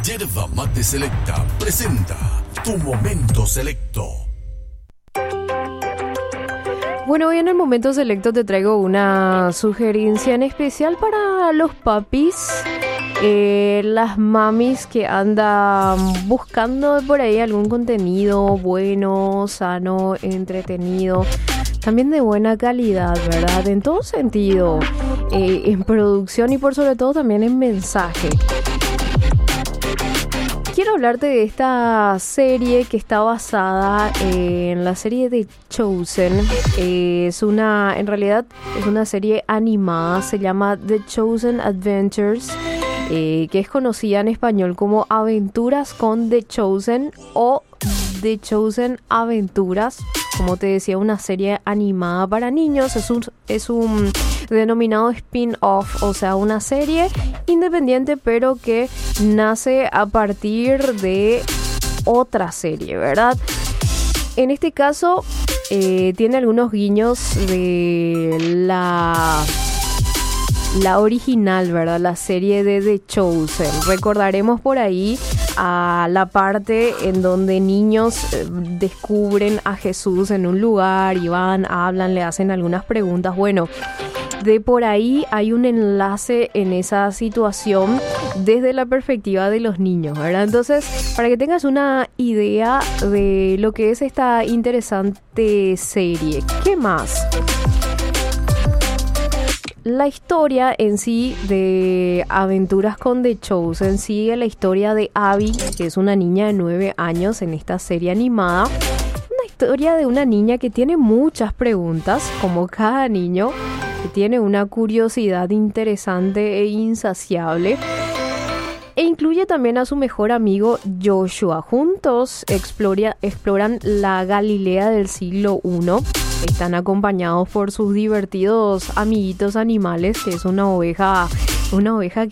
Yerba Mate Selecta presenta Tu Momento Selecto. Bueno, hoy en el Momento Selecto te traigo una sugerencia en especial para los papis, las mamis que andan buscando por ahí algún contenido bueno, sano, entretenido, también de buena calidad, ¿verdad? En todo sentido, en producción y por sobre todo también en mensaje. Quiero hablarte de esta serie que está basada en la serie de Chosen. En realidad es una serie animada, se llama The Chosen Adventures, que es conocida en español como Aventuras con The Chosen o The Chosen Aventuras. Como te decía, una serie animada para niños, es un denominado spin-off, o sea, una serie independiente pero que nace a partir de otra serie, ¿verdad? En este caso tiene algunos guiños de la original, ¿verdad? La serie de The Chosen. Recordaremos por ahí a la parte en donde niños descubren a Jesús en un lugar y van, hablan, le hacen algunas preguntas. Bueno, de por ahí hay un enlace en esa situación desde la perspectiva de los niños, ¿verdad? Entonces, para que tengas una idea de lo que es esta interesante serie. ¿Qué más? La historia en sí de Aventuras con The Chosen sigue la historia de Abby, que es una niña de 9 años en esta serie animada. Una historia de una niña que tiene muchas preguntas, como cada niño, que tiene una curiosidad interesante e insaciable. E incluye también a su mejor amigo Joshua. Juntos exploran la Galilea del siglo I. Están acompañados por sus divertidos amiguitos animales, que es una oveja